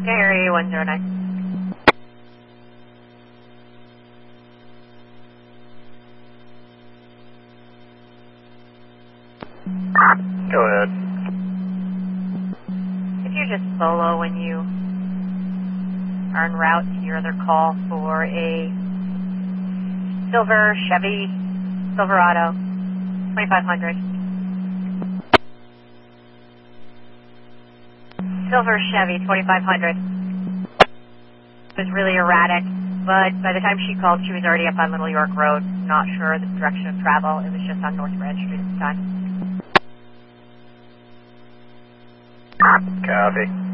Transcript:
Gary 109. Go ahead. If you're just solo when you are en route to your other call for a silver Chevy Silverado 2500. Silver Chevy 2500. It was really erratic, but by the time she called, she was already up on Little York Road. Not sure the direction of travel. It was just on North Branch Street at the time. Copy.